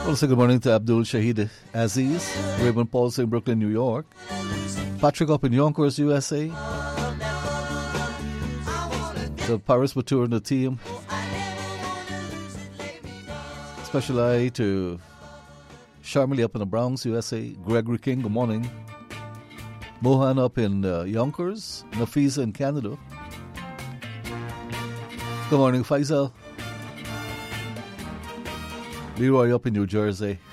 Well, say good morning to Abdul Shahid Aziz, Raymond Paulson, Brooklyn, New York. Patrick up in Yonkers, USA. The Paris Mature and the team. Special eye to Sharmily up in the Bronx, USA. Gregory King, good morning. Mohan up in Yonkers. Nafisa in Canada. Good morning, Faisal. Leroy up in New Jersey.